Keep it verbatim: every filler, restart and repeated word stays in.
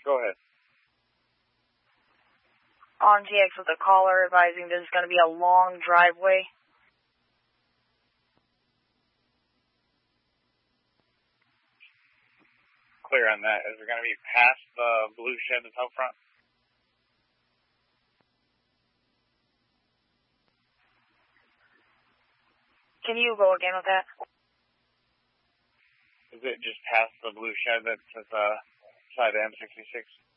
Go ahead. On G X with a caller advising this is going to be a long driveway. Clear on that. Is it going to be past the blue shed that's out front? Can you go again with that? Is it just past the blue shed that's at the side of M sixty-six?